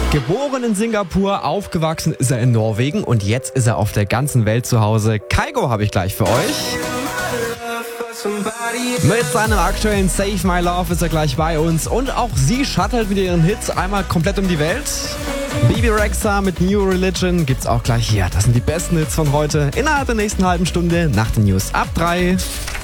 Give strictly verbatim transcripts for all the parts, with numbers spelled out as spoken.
Geboren in Singapur, aufgewachsen ist er in Norwegen und jetzt ist er auf der ganzen Welt zu Hause. Kygo habe ich gleich für euch. Mit seinem aktuellen Save My Love ist er gleich bei uns und auch sie shuttelt mit ihren Hits einmal komplett um die Welt. Bebe Rexha mit New Religion gibt's auch gleich hier. Das sind die besten Hits von heute innerhalb der nächsten halben Stunde nach den News ab drei.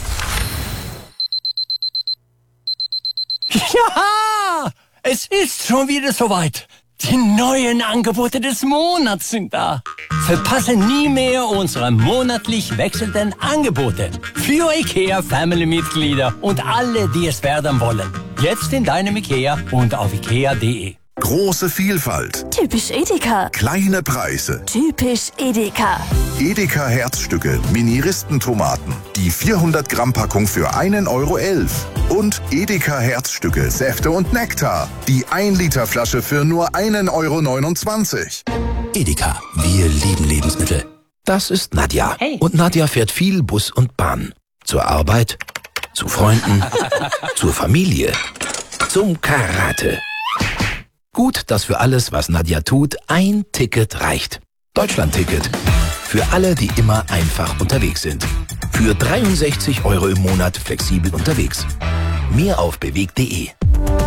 Ja, es ist schon wieder soweit. Die neuen Angebote des Monats sind da. Verpasse nie mehr unsere monatlich wechselnden Angebote für IKEA Family-Mitglieder und alle, die es werden wollen. Jetzt in deinem IKEA und auf ikea punkt de. Große Vielfalt. Typisch Edeka. Kleine Preise. Typisch Edeka. Edeka Herzstücke, Mini-Ristentomaten. Die vierhundert Gramm Packung für einen Euro elf. Und Edeka Herzstücke, Säfte und Nektar. Die ein Liter Flasche für nur einen Euro neunundzwanzig. Edeka, wir lieben Lebensmittel. Das ist Nadja. Hey. Und Nadja fährt viel Bus und Bahn. Zur Arbeit, zu Freunden, zur Familie, zum Karate. Gut, dass für alles, was Nadja tut, ein Ticket reicht. Deutschland-Ticket. Für alle, die immer einfach unterwegs sind. Für dreiundsechzig Euro im Monat flexibel unterwegs. Mehr auf bewegt punkt de.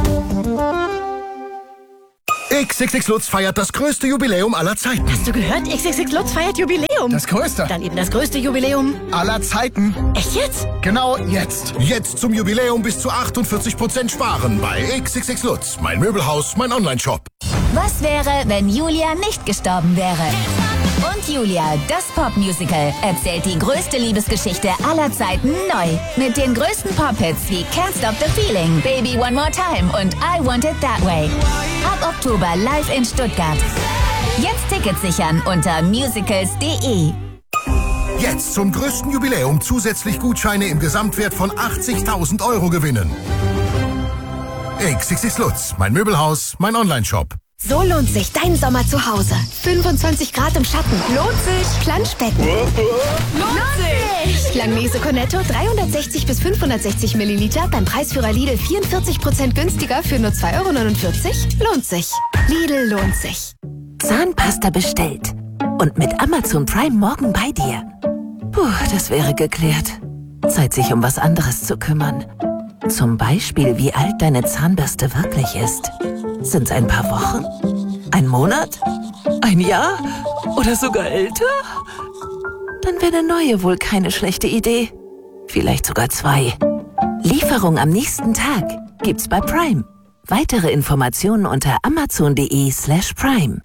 X X X Lutz feiert das größte Jubiläum aller Zeiten. Hast du gehört? X X X Lutz feiert Jubiläum. Das größte. Dann eben das größte Jubiläum aller Zeiten. Echt jetzt? Genau jetzt. Jetzt zum Jubiläum bis zu achtundvierzig Prozent sparen bei X X X Lutz. Mein Möbelhaus, mein Online-Shop. Was wäre, wenn Julia nicht gestorben wäre? Und Julia, das Popmusical, erzählt die größte Liebesgeschichte aller Zeiten neu. Mit den größten Pop-Hits wie Can't Stop the Feeling, Baby One More Time und I Want It That Way. Ab Oktober live in Stuttgart. Jetzt Tickets sichern unter musicals punkt de. Jetzt zum größten Jubiläum zusätzlich Gutscheine im Gesamtwert von achtzigtausend Euro gewinnen. X X X Lutz, mein Möbelhaus, mein Online-Shop. So lohnt sich dein Sommer zu Hause. fünfundzwanzig Grad im Schatten. Lohnt sich. Planschbecken. Lohnt sich. Langnese Cornetto dreihundertsechzig bis fünfhundertsechzig Milliliter beim Preisführer Lidl vierundvierzig Prozent günstiger für nur zwei Euro neunundvierzig. Lohnt sich. Lidl lohnt sich. Zahnpasta bestellt. Und mit Amazon Prime morgen bei dir. Puh, das wäre geklärt. Zeit, sich um was anderes zu kümmern. Zum Beispiel, wie alt deine Zahnbürste wirklich ist. Sind's ein paar Wochen? Ein Monat? Ein Jahr? Oder sogar älter? Dann wäre eine neue wohl keine schlechte Idee. Vielleicht sogar zwei. Lieferung am nächsten Tag gibt's bei Prime. Weitere Informationen unter amazon punkt de slash prime.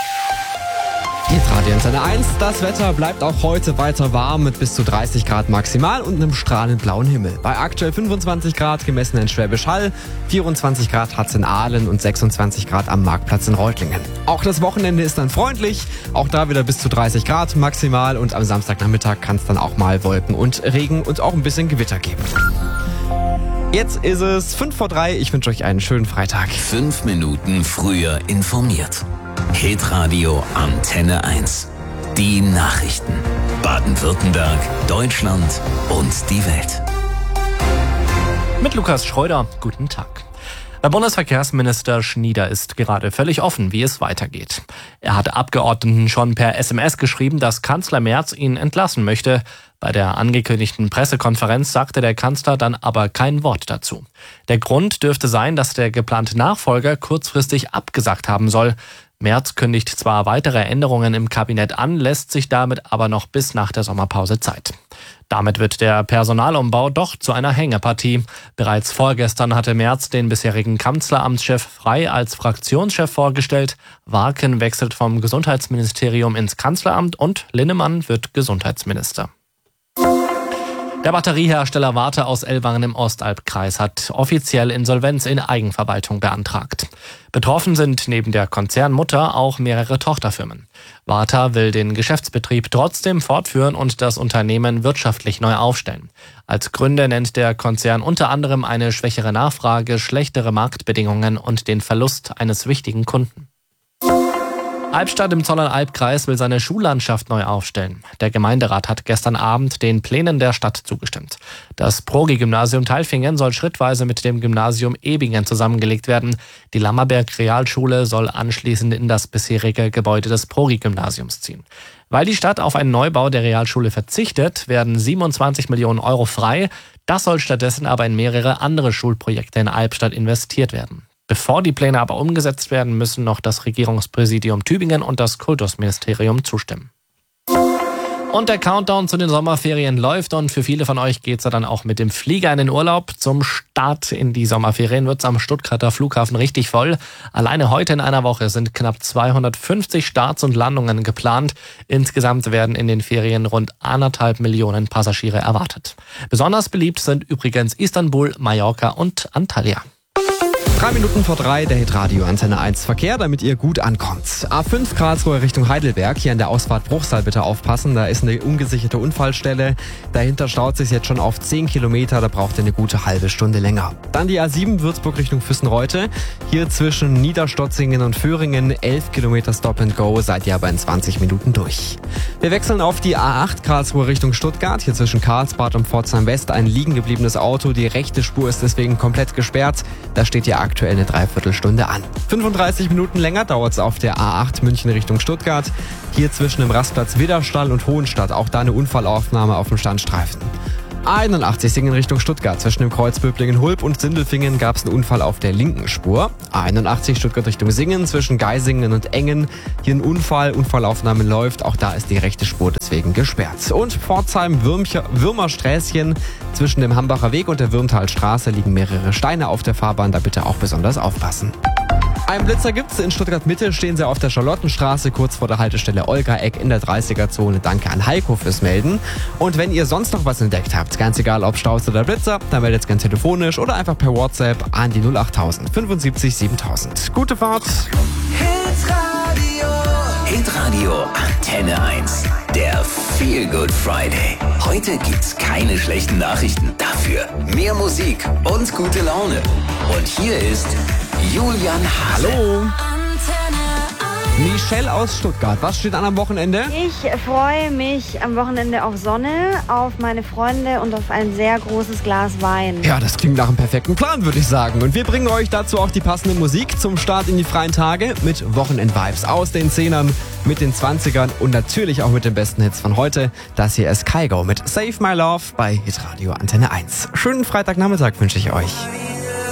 Jetzt Radio Antenne eins. Das Wetter bleibt auch heute weiter warm mit bis zu dreißig Grad maximal und einem strahlend blauen Himmel. Bei aktuell fünfundzwanzig Grad gemessen in Schwäbisch Hall, vierundzwanzig Grad hat's in Aalen und sechsundzwanzig Grad am Marktplatz in Reutlingen. Auch das Wochenende ist dann freundlich, auch da wieder bis zu dreißig Grad maximal und am Samstagnachmittag kann es dann auch mal Wolken und Regen und auch ein bisschen Gewitter geben. Jetzt ist es fünf vor drei. Ich wünsche euch einen schönen Freitag. Fünf Minuten früher informiert. Hitradio Antenne eins. Die Nachrichten. Baden-Württemberg, Deutschland und die Welt. Mit Lukas Schreuder, guten Tag. Der Bundesverkehrsminister Schnieder ist gerade völlig offen, wie es weitergeht. Er hat Abgeordneten schon per S M S geschrieben, dass Kanzler Merz ihn entlassen möchte. Bei der angekündigten Pressekonferenz sagte der Kanzler dann aber kein Wort dazu. Der Grund dürfte sein, dass der geplante Nachfolger kurzfristig abgesagt haben soll. Merz kündigt zwar weitere Änderungen im Kabinett an, lässt sich damit aber noch bis nach der Sommerpause Zeit. Damit wird der Personalumbau doch zu einer Hängepartie. Bereits vorgestern hatte Merz den bisherigen Kanzleramtschef Frey als Fraktionschef vorgestellt. Warken wechselt vom Gesundheitsministerium ins Kanzleramt und Linnemann wird Gesundheitsminister. Der Batteriehersteller Varta aus Ellwangen im Ostalbkreis hat offiziell Insolvenz in Eigenverwaltung beantragt. Betroffen sind neben der Konzernmutter auch mehrere Tochterfirmen. Varta will den Geschäftsbetrieb trotzdem fortführen und das Unternehmen wirtschaftlich neu aufstellen. Als Gründe nennt der Konzern unter anderem eine schwächere Nachfrage, schlechtere Marktbedingungen und den Verlust eines wichtigen Kunden. Albstadt im Zollernalbkreis will seine Schullandschaft neu aufstellen. Der Gemeinderat hat gestern Abend den Plänen der Stadt zugestimmt. Das Progi-Gymnasium Tailfingen soll schrittweise mit dem Gymnasium Ebingen zusammengelegt werden. Die Lammerberg-Realschule soll anschließend in das bisherige Gebäude des Progi-Gymnasiums ziehen. Weil die Stadt auf einen Neubau der Realschule verzichtet, werden siebenundzwanzig Millionen Euro frei. Das soll stattdessen aber in mehrere andere Schulprojekte in Albstadt investiert werden. Bevor die Pläne aber umgesetzt werden, müssen noch das Regierungspräsidium Tübingen und das Kultusministerium zustimmen. Und der Countdown zu den Sommerferien läuft und für viele von euch geht's ja dann auch mit dem Flieger in den Urlaub. Zum Start in die Sommerferien wird's am Stuttgarter Flughafen richtig voll. Alleine heute in einer Woche sind knapp zweihundertfünfzig Starts und Landungen geplant. Insgesamt werden in den Ferien rund anderthalb Millionen Passagiere erwartet. Besonders beliebt sind übrigens Istanbul, Mallorca und Antalya. Drei Minuten vor drei, der Hitradio Antenne eins Verkehr, damit ihr gut ankommt. A fünf Karlsruhe Richtung Heidelberg, hier an der Ausfahrt Bruchsal bitte aufpassen, da ist eine ungesicherte Unfallstelle. Dahinter staut sich jetzt schon auf zehn Kilometer, da braucht ihr eine gute halbe Stunde länger. Dann die A sieben Würzburg Richtung Füssenreute, hier zwischen Niederstotzingen und Föhringen, elf Kilometer Stop and Go, seid ihr aber in zwanzig Minuten durch. Wir wechseln auf die A acht Karlsruhe Richtung Stuttgart, hier zwischen Karlsbad und Pforzheim West ein liegen gebliebenes Auto, die rechte Spur ist deswegen komplett gesperrt, da steht ihr aktuell eine Dreiviertelstunde an. fünfunddreißig Minuten länger dauert es auf der A acht München Richtung Stuttgart. Hier zwischen dem Rastplatz Widderstall und Hohenstadt. Auch da eine Unfallaufnahme auf dem Standstreifen. A einundachtzig Singen Richtung Stuttgart. Zwischen dem Kreuz Böblingen-Hulb und Sindelfingen gab es einen Unfall auf der linken Spur. A einundachtzig Stuttgart Richtung Singen. Zwischen Geisingen und Engen. Hier ein Unfall. Unfallaufnahme läuft. Auch da ist die rechte Spur deswegen gesperrt. Und Pforzheim-Würmersträßchen. Zwischen dem Hambacher Weg und der Würmtalstraße liegen mehrere Steine auf der Fahrbahn. Da bitte auch besonders aufpassen. Ein Blitzer gibt's. In Stuttgart-Mitte stehen sie auf der Charlottenstraße, kurz vor der Haltestelle Olga-Eck in der dreißiger-Zone. Danke an Heiko fürs Melden. Und wenn ihr sonst noch was entdeckt habt, ganz egal ob Staus oder Blitzer, dann meldet gern telefonisch oder einfach per WhatsApp an die null achttausend fünfundsiebzig siebentausend. Gute Fahrt! Hitradio Hitradio Antenne eins. Der Feel Good Friday. Heute gibt's keine schlechten Nachrichten. Dafür mehr Musik und gute Laune. Und hier ist Julian Hase. Hallo. Michelle aus Stuttgart. Was steht an am Wochenende? Ich freue mich am Wochenende auf Sonne, auf meine Freunde und auf ein sehr großes Glas Wein. Ja, das klingt nach einem perfekten Plan, würde ich sagen. Und wir bringen euch dazu auch die passende Musik zum Start in die freien Tage mit Wochenend-Vibes aus den Zehnern, mit den Zwanzigern und natürlich auch mit den besten Hits von heute. Das hier ist Kygo mit Save My Love bei Hitradio Antenne eins. Schönen Freitagnachmittag wünsche ich euch.